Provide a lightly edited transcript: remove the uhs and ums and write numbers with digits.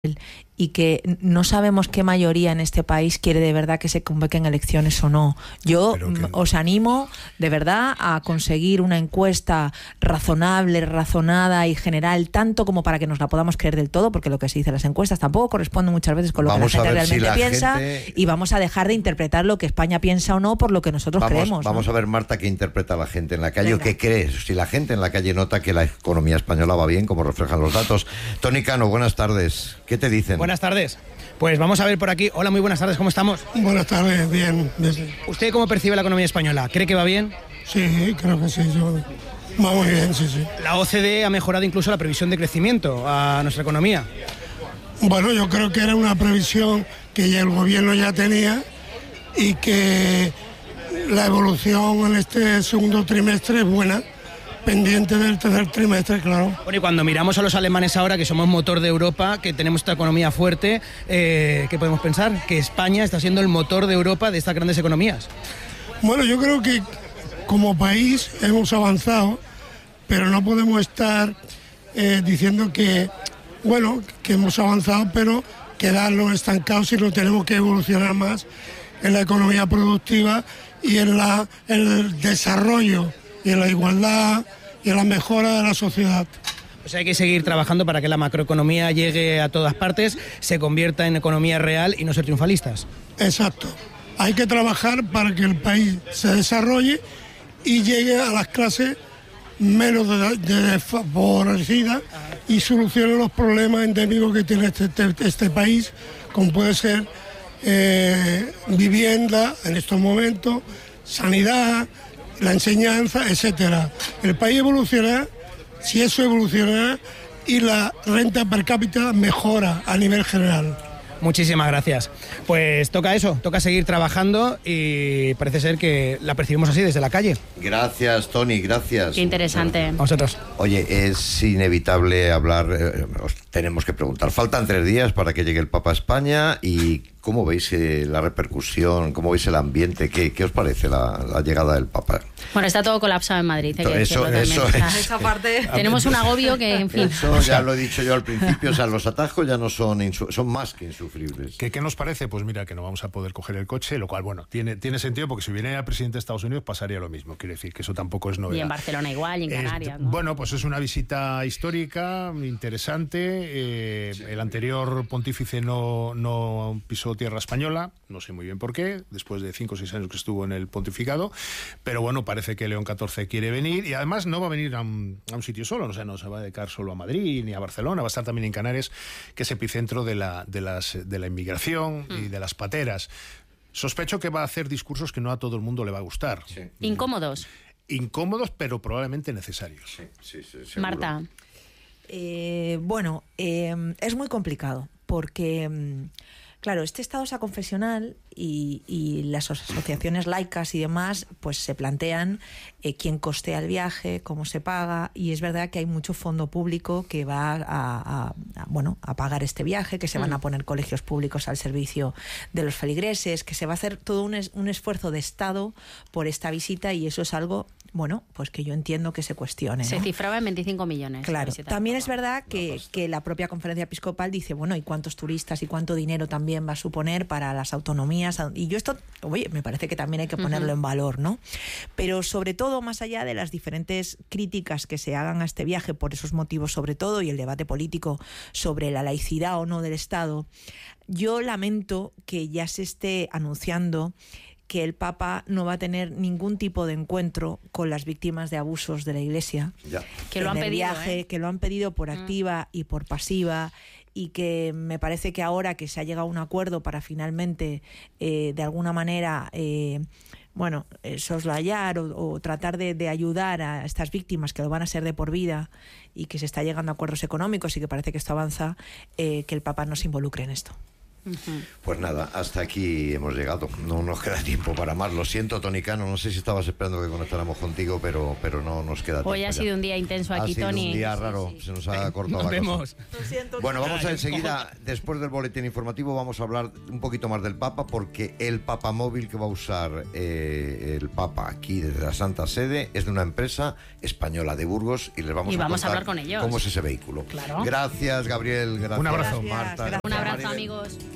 y que no sabemos qué mayoría en este país quiere de verdad que se convoquen elecciones o no. Yo os animo de verdad a conseguir una encuesta razonable, razonada y general, tanto como para que nos la podamos creer del todo, porque lo que se dice en las encuestas tampoco corresponde muchas veces con lo que la gente realmente piensa, y vamos a dejar de interpretar lo que España piensa o no por lo que nosotros creemos. Vamos a ver, Marta, qué interpreta la gente en la calle. Venga. ¿O qué crees? Si la gente en la calle nota que la economía española va bien, como reflejan los datos. Tony Cano, buenas tardes. ¿Qué te dicen? Buenas tardes. Pues vamos a ver por aquí. Hola, muy buenas tardes, ¿cómo estamos? Buenas tardes, bien. ¿Usted cómo percibe la economía española? ¿Cree que va bien? Sí, creo que sí. Va muy bien, sí. La OCDE ha mejorado incluso la previsión de crecimiento a nuestra economía. Bueno, yo creo que era una previsión que ya el gobierno ya tenía y que la evolución en este segundo trimestre es buena. Pendiente del tercer trimestre, claro. Bueno, y cuando miramos a los alemanes ahora, que somos motor de Europa, que tenemos esta economía fuerte, ¿qué podemos pensar? Que España está siendo el motor de Europa de estas grandes economías. Bueno, yo creo que como país hemos avanzado, pero no podemos estar diciendo que hemos avanzado, pero quedarnos estancados, sino tenemos que evolucionar más en la economía productiva y en el desarrollo y en la igualdad y en la mejora de la sociedad. O sea, hay que seguir trabajando para que la macroeconomía llegue a todas partes, se convierta en economía real y no ser triunfalistas. Exacto. Hay que trabajar para que el país se desarrolle y llegue a las clases menos desfavorecidas y solucione los problemas endémicos que tiene este país, como puede ser vivienda en estos momentos, sanidad, la enseñanza, etcétera. El país evolucionará si eso evoluciona y la renta per cápita mejora a nivel general. Muchísimas gracias. Pues toca seguir trabajando y parece ser que la percibimos así desde la calle. Gracias, Tony, gracias. Qué interesante. A vosotros. Oye, es inevitable hablar, os tenemos que preguntar. Faltan 3 días para que llegue el Papa a España y ¿cómo veis la repercusión? ¿Cómo veis el ambiente? ¿Qué os parece la llegada del Papa? Bueno, está todo colapsado en Madrid. Eso es. Esa parte... Tenemos un agobio que, en fin... Eso ya lo he dicho yo al principio, o sea, los atajos ya no son más que insufribles. ¿Qué nos parece? Pues mira, que no vamos a poder coger el coche, lo cual, bueno, tiene sentido porque si viene el presidente de Estados Unidos pasaría lo mismo. Quiere decir que eso tampoco es novedad. Y en Barcelona igual, y en Canarias, ¿no? Bueno, pues es una visita histórica, interesante. El anterior pontífice no pisó tierra española, no sé muy bien por qué, después de 5 o 6 años que estuvo en el pontificado, pero bueno, parece que León XIV quiere venir y además no va a venir a un sitio solo, o sea, no se va a dedicar solo a Madrid ni a Barcelona, va a estar también en Canarias, que es epicentro de la inmigración y de las pateras. Sospecho que va a hacer discursos que no a todo el mundo le va a gustar. Sí. Incómodos, pero probablemente necesarios. Sí, Marta. Es muy complicado porque... Claro, este estado confesional y las asociaciones laicas y demás, pues se plantean quién costea el viaje, cómo se paga, y es verdad que hay mucho fondo público que va a pagar este viaje, que se van a poner colegios públicos al servicio de los feligreses, que se va a hacer todo un esfuerzo de Estado por esta visita, y eso es algo, pues que yo entiendo que se cuestione, ¿no? Se cifraba en 25 millones. Claro, también es verdad que la propia conferencia episcopal dice, ¿y cuántos turistas y cuánto dinero también va a suponer para las autonomías? Y yo esto, me parece que también hay que ponerlo en valor, ¿no? Pero sobre todo, más allá de las diferentes críticas que se hagan a este viaje por esos motivos sobre todo, y el debate político sobre la laicidad o no del Estado, yo lamento que ya se esté anunciando que el Papa no va a tener ningún tipo de encuentro con las víctimas de abusos de la Iglesia. Ya. Que lo han pedido, que lo han pedido por activa y por pasiva, y que me parece que ahora que se ha llegado a un acuerdo para finalmente, de alguna manera, soslayar o tratar de ayudar a estas víctimas que lo van a ser de por vida, y que se está llegando a acuerdos económicos y que parece que esto avanza, que el Papa no se involucre en esto. Pues nada, hasta aquí hemos llegado. No nos queda tiempo para más. Lo siento, Toni Cano, no sé si estabas esperando que conectáramos contigo, pero no nos queda tiempo. Hoy ha sido un día intenso aquí, Toni. Ha sido un día raro, se nos ha cortado Nos la vemos. cosa. Lo siento. Bueno, vamos a enseguida, después del boletín informativo, vamos a hablar un poquito más del Papa, porque el papamóvil que va a usar el Papa aquí desde la Santa Sede es de una empresa española de Burgos y les vamos, Y vamos a contar hablar con ellos. cómo es ese vehículo. Claro. Gracias, Gabriel. Gracias, Un abrazo. Marta. Gracias. Un abrazo, Maribel. amigos.